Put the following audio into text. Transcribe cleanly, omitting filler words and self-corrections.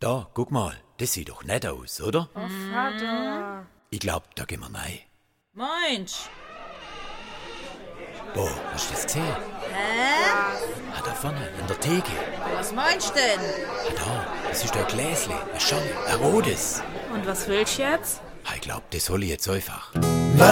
Da, guck mal, das sieht doch nett aus, oder? Oh, Vater. Ich glaub, da gehen wir rein. Mensch. Boah, hast du das gesehen? Hä? Da vorne, in der Theke. Was meinst du denn? Da, das ist ein Gläsli, ein rotes. Und was willst du jetzt? Ich glaub, das hol ich jetzt einfach.